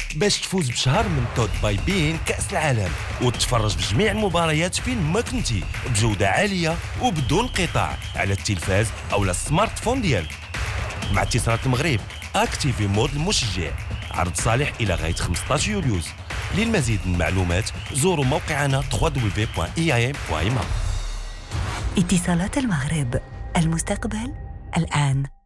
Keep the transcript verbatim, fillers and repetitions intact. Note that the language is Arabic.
باش تفوز بشهر من تود باي بين كأس العالم وتتفرج بجميع المباريات فين ما كنتي بجودة عالية وبدون انقطاع على التلفاز أو السمارت فون ديالك. مع اتصالات المغرب اكتيفي مود المشجع. عرض صالح إلى غاية خمسطاش يوليوز. للمزيد من المعلومات زوروا موقعنا دبليو دبليو دبليو دوت إي آي إم دوت إم. اتصالات المغرب، المستقبل الآن.